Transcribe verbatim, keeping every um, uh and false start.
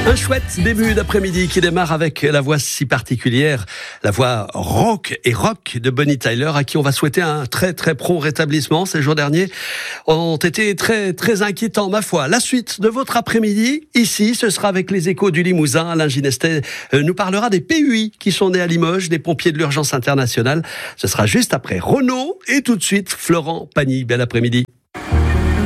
Un chouette début d'après-midi qui démarre avec la voix si particulière, la voix rock et rock de Bonnie Tyler, à qui on va souhaiter un très très prompt rétablissement. Ces jours derniers ont été très très inquiétants, ma foi. La suite de votre après-midi, ici, ce sera avec les Échos du Limousin. Alain Ginestet nous parlera des P U I qui sont nés à Limoges, des pompiers de l'urgence internationale. Ce sera juste après Renaud et tout de suite Florent Pagny. Bel après-midi.